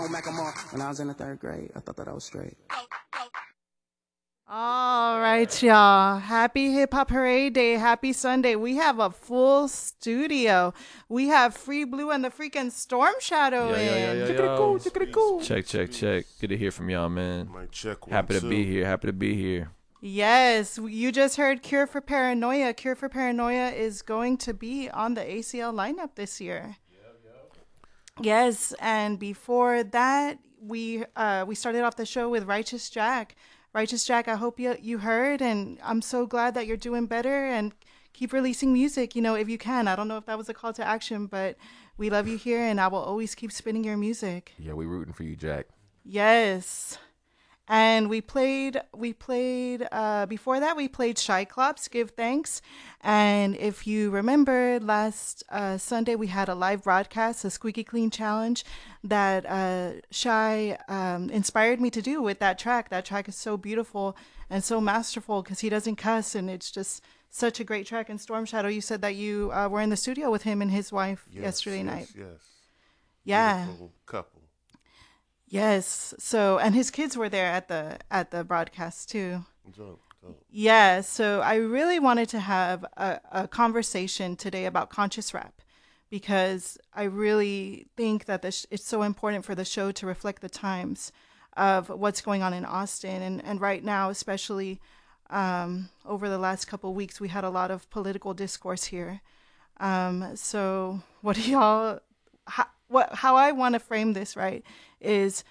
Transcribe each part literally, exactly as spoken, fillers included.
When I was in the third grade, I thought that I was straight. All right, y'all. Happy Hip Hop Parade Day. Happy Sunday. We have a full studio. We have Free Blue and the freaking Storm Shadow Yo, yo, yo, in. yo, yo. Check, check, check. Good to hear from y'all, man. Check one, Happy to two. be here. Happy to be here. Yes, you just heard Cure for Paranoia. Cure for Paranoia is going to be on the A C L lineup this year. Yes, and before that, we uh, we started off the show with Righteous Jack. Righteous Jack, I hope you you heard, and I'm so glad that you're doing better and keep releasing music, you know, if you can. I don't know if that was a call to action, but we love you here, and I will always keep spinning your music. Yeah, we rooting for you, Jack. Yes. And we played, we played, uh, before that, we played Cyclops, Give Thanks. And if you remember, last uh, Sunday, we had a live broadcast, a Squeaky Clean Challenge that uh, Shy um, inspired me to do with that track. That track is so beautiful and so masterful because he doesn't cuss, and it's just such a great track. And Storm Shadow, you said that you uh, were in the studio with him and his wife Yes, yesterday yes, night. Yes. Yeah. Beautiful couple. Yes. So, and his kids were there at the at the broadcast too. Dope, dope. Yeah. So I really wanted to have a, a conversation today about conscious rap because I really think that this it's so important for the show to reflect the times of what's going on in Austin, and and right now, especially um, over the last couple of weeks, we had a lot of political discourse here. Um, so what do y'all? How, what how I want to frame this, right, is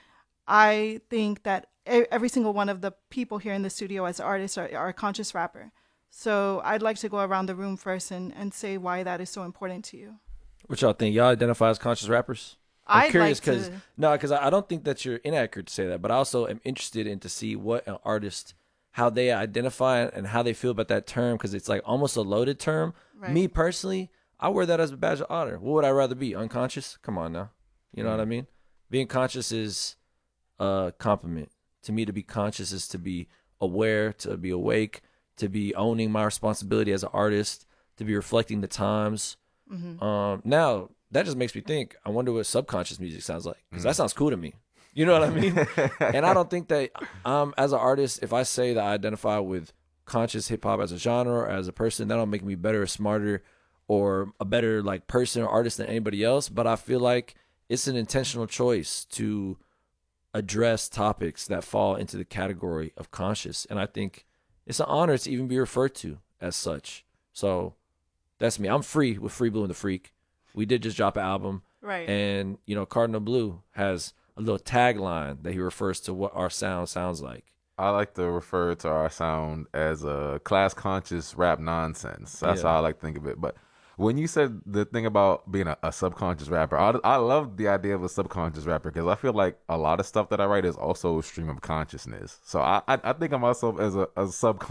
I think that e- every single one of the people here in the studio as artists are, are a conscious rapper. So I'd like to go around the room first and, and say why that is so important to you. What y'all think? Y'all identify as conscious rappers? I'm I'd curious like because to- no, because I I don't think that you're inaccurate to say that, but I also am interested in to see what an artist, how they identify and how they feel about that term, because it's like almost a loaded term. Right. Me personally, I wear that as a badge of honor. What would I rather be? Unconscious? Come on now. You know what I mean? Being conscious is a compliment. To me, to be conscious is to be aware, to be awake, to be owning my responsibility as an artist, to be reflecting the times. Mhm. Um, now, that just makes me think, I wonder what subconscious music sounds like, because that sounds cool to me. You know what I mean? And I don't think that, um, as an artist, if I say that I identify with conscious hip-hop as a genre or as a person, that don't make me better or smarter or a better like person or artist than anybody else. But I feel like it's an intentional choice to address topics that fall into the category of conscious. And I think it's an honor to even be referred to as such. So that's me. I'm Free with Free Blue and the Freak. We did just drop an album. Right. And, you know, Cardinal Blue has a little tagline that he refers to what our sound sounds like. I like to refer to our sound as a class conscious rap nonsense. That's Yeah. how I like to think of it. But when you said the thing about being a, a subconscious rapper, I, I love the idea of a subconscious rapper because I feel like a lot of stuff that I write is also a stream of consciousness. So I I, I think of myself as a, a subconscious